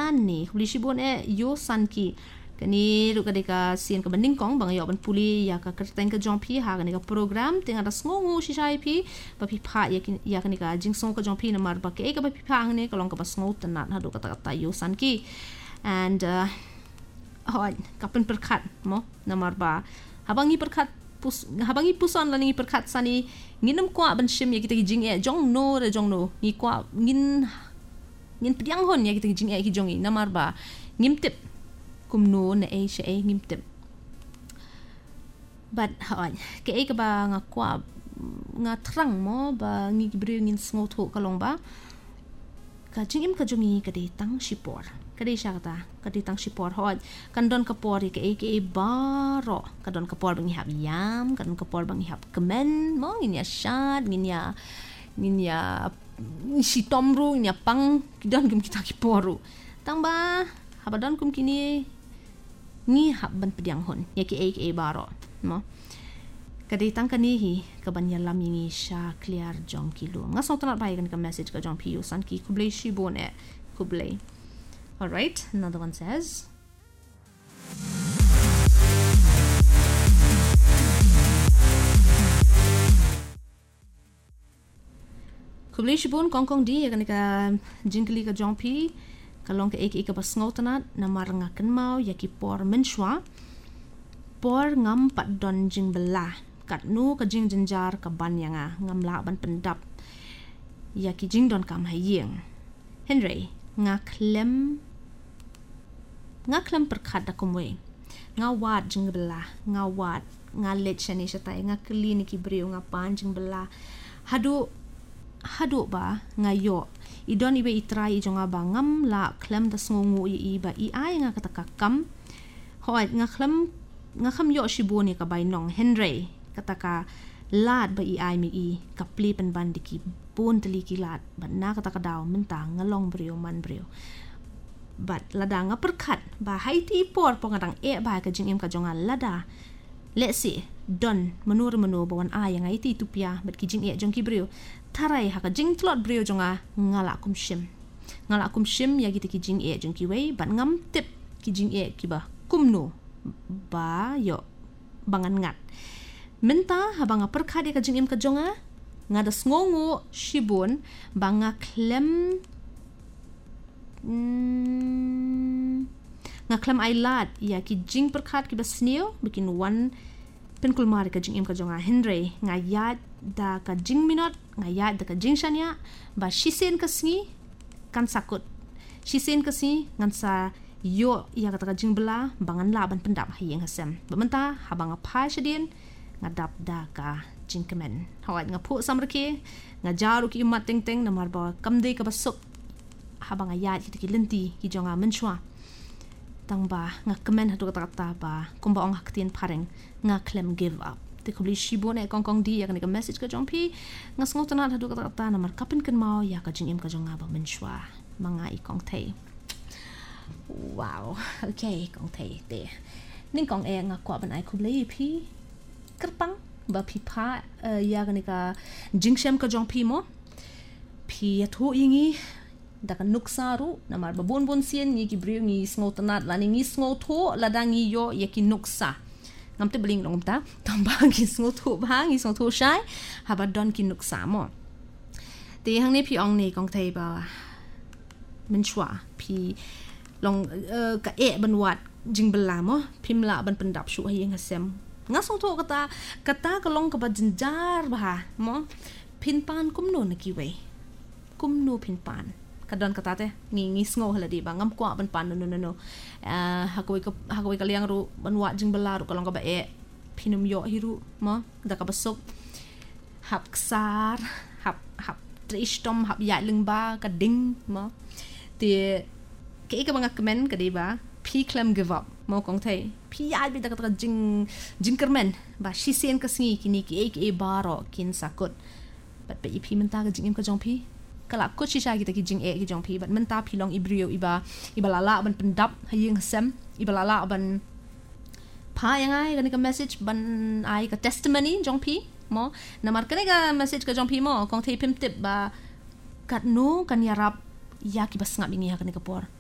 san ni beli sibon yo san ki kani ru kadika sien ka banding kong bang yo ban puli ya ka kerteng ka jompi ha kani ka program tinga da sngongu shishai pi ba pi pha ya kani ka jingsong ka jompi na mar ba ke ka ba pi pha ne ka long ka ba sngo tanat ha do kata yo san ki and kapan perkat mo na mar ba habangi perkat habangi puson lani perkat sani nginam kwa ban shim ya kita jing jong no ni kwa ngin pediang hon ya kita jing ki jongi namar ba ngimtip kumno na sha ngimtip but ke ka ba nga kwa nga trang mo ba ngi bri ngin sngo tho kalong ba ka jingim ka jongi ka de tang shipor kadi syakta kadi tang sipor hod kandon kapor ke baro kandon kapor bang ihap yam kandon kapor bang ihap kemen mo nginya shad nginya si tomru nginya pang kidan kum kita kiporu tang ba habadan kum kini ni hab ban pediang hon ya ke baro mo kadi tang kanihi kabanya lam yingi sha clear jong kilo ngasong tanat bai kan ka message ka jong piu san ki kublei shibon kublei. All right, another one says, kublei shibun kongkong di ya ka jingkli ka jongpi kalong ka ka basngotanat na marangakan mau ya ki por menshwa por ngam pat don jing belah kat nu ka jing jenjar ka ban yanga ngam la ban pendap ya ki jing don kam hayeng Henry ngaklem perkat da kumwe ngawat jing belah ngawat ngalet shani shatai ngakli ni ki brio ngapan jing belah hadu ba ngayo idon ibe itrai jonga bangam la klem da sngongu i ba i ai nga kata kam hoat ngakham yo shiboni ka bainong Henry kata ka lad ba i ai mi i kapli pen bandiki pun teli kilat ba na kata ka daw menta ngalong brio man brio but lada nga perkat ba haiti por pongadang ba ka jingim ka jonga lada let's see don menur bawan yang haiti tupia bat ki jing jong ki brio tarai ha ka jing tlot brio jonga ngala kum shim ya kita ki jing jong ki wei bat ngam tip ki jing ki ba kumno ba yo bangan ngat menta ha banga perkat ka jingim ka jonga ngada sngongo shibun banga klem ngaklem ailat ya ki jing perkat ki basneo bikin one penkul mari ka jing im ka jonga Henry ngayat da ka jing minot ngayat da ka jing shania ba shisen ka singi kan sakut shisen ka si ngansa yo ya ka jing bela bangan laban pendap hayeng hasem bamenta habanga pa shadin ngadap da ka jing kemen hawat ngapu samrke ngajaru ki mat teng teng namar ba kamdei ka basuk habang ayat kita ki lenti ki jonga menshwa tang ba nga kemen hadu kata ba kumba ong haktin pareng nga klem give up te kubli shibone kongkong di ya ka message ka jongpi nga sngotanat hadu kata namar kapin kan mau ya ka jingim ka jonga ba menshwa mga ikong te wow okay kong te de ning kong nga kwa ban ai kubli pi kerpang ba pi pa ya ka jingshem ka jongpi mo pi atho ingi daka nuksaru namar babon sien ngi gibriu ngi sngotanat lani ngi sngoto ladangi yo yaki nuksa ngamte beling dong ta tambang ngi sngoto ba ngi sngoto shai haba don ki nuksa mo te hang ne pi ong ne kong thai ba menchwa pi long ka banwat jingbela mo pimla ban pendap shu hayeng hasem nga sngoto kata kalong ka ba jinjar ba mo pinpan kumno na kiwe kumno pinpan kadon kata te ngi sngo hala di bangam kwa ban pan no hakoi ka liang ru banwa jing belaru kalong ka ba pinum yo hiru ma da ka basok hap ksar hap tristom hap ya lingba ka ding ma te ke ka banga kemen ka di ba pi klem give up mo kong thai pi ya bi da ka jing kermen ba shisen ka sngi kini ki baro kin sakut bat pe pi menta ka jingim ka jong pi kala ko shisha kita ki jing ki jong pi bat menta pilong ibrio iba lala ban pendap hayeng sem iba lala ban pa yang ai ka message ban ai ka testimony jong pi mo namar ka message ka jong pi mo kong thei pim tip ba kat no kan yarap ya ki bas ngap ingi ha ka por